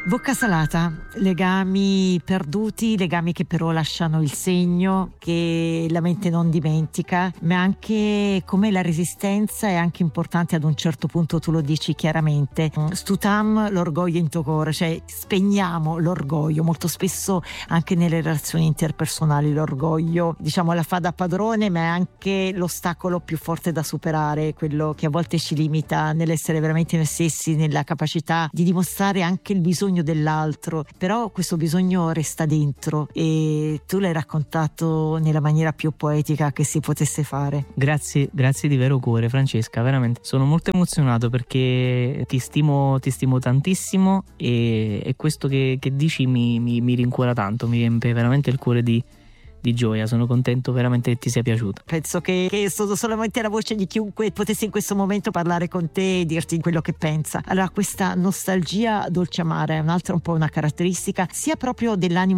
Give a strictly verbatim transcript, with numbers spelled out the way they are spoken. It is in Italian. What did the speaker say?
Bocca salata, legami perduti, legami che però lasciano il segno, che la mente non dimentica, ma anche come la resistenza è anche importante ad un certo punto, tu lo dici chiaramente. Stutam l'orgoglio in tocore, cioè spegniamo l'orgoglio, molto spesso anche nelle relazioni interpersonali l'orgoglio, diciamo, la fa da padrone, ma è anche l'ostacolo più forte da superare, quello che a volte ci limita nell'essere veramente noi stessi, nella capacità di dimostrare anche il bisogno dell'altro, però questo bisogno resta dentro e tu l'hai raccontato nella maniera più poetica che si potesse fare. Grazie, grazie di vero cuore Francesca, veramente sono molto emozionato perché ti stimo, ti stimo tantissimo e, e questo che, che dici mi, mi, mi rincuora tanto, mi riempie veramente il cuore di di gioia, sono contento veramente che ti sia piaciuto. Penso che, che sono solamente la voce di chiunque potesse in questo momento parlare con te e dirti quello che pensa. Allora, questa nostalgia dolce amara è un'altra un po' una caratteristica sia proprio dell'animo